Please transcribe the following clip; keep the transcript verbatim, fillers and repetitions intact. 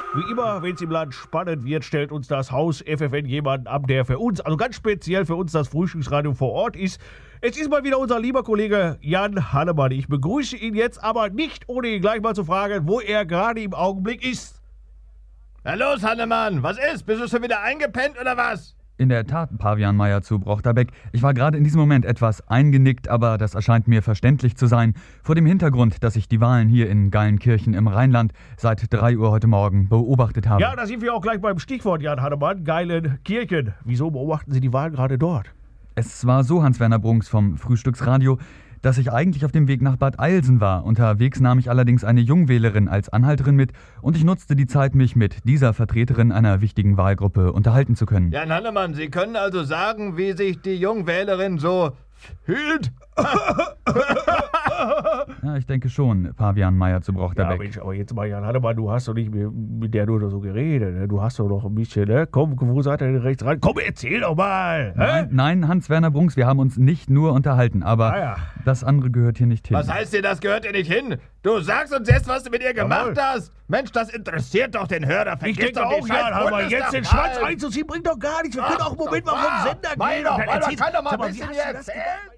Wie immer, wenn es im Land spannend wird, stellt uns das Haus F F N jemanden ab, der für uns, also ganz speziell für uns, das Frühstücksradio vor Ort ist. Es ist mal wieder unser lieber Kollege Jan Hannemann. Ich begrüße ihn jetzt aber nicht, ohne ihn gleich mal zu fragen, wo er gerade im Augenblick ist. Na los, Hannemann, was ist? Bist du schon wieder eingepennt oder was? In der Tat, Pavian Meier zu Brochterbeck. Ich war gerade in diesem Moment etwas eingenickt, aber das erscheint mir verständlich zu sein, vor dem Hintergrund, dass ich die Wahlen hier in Geilenkirchen im Rheinland seit drei Uhr heute Morgen beobachtet habe. Ja, da sind wir auch gleich beim Stichwort, Jan Hannemann, Geilenkirchen. Wieso beobachten Sie die Wahlen gerade dort? Es war so, Hans-Werner Brunks vom Frühstücksradio, dass ich eigentlich auf dem Weg nach Bad Eilsen war. Unterwegs nahm ich allerdings eine Jungwählerin als Anhalterin mit und ich nutzte die Zeit, mich mit dieser Vertreterin einer wichtigen Wahlgruppe unterhalten zu können. Jan Hannemann, Sie können also sagen, wie sich die Jungwählerin so fühlt? Ja, ich denke schon, Pavian Meier zu Brochterbeck. Ja, Mensch, aber jetzt mal, Jan Hannemann, du hast doch nicht mit, mit der nur so geredet. Ne? Du hast doch noch ein bisschen, ne? Komm, wo seid ihr denn rechts rein? Komm, erzähl doch mal! Nein, nein, Hans-Werner Brunks, wir haben uns nicht nur unterhalten, aber ah, ja. das andere gehört hier nicht hin. Was heißt dir, das gehört hier nicht hin? Du sagst uns jetzt, was du mit ihr gemacht Jawohl. hast. Mensch, das interessiert doch den Hörer. Ich Vergiss denke doch auch, die scheiß Jan Hannemann, jetzt den Schwanz Bundestagswahl. einzuziehen, bringt doch gar nichts. Wir können Ach, auch einen Moment doch mal vom wahr. Sender Mein gehen. doch, und dann man erzählst- kann doch mal Sag ein wie bisschen hast du das erzählen. gemacht?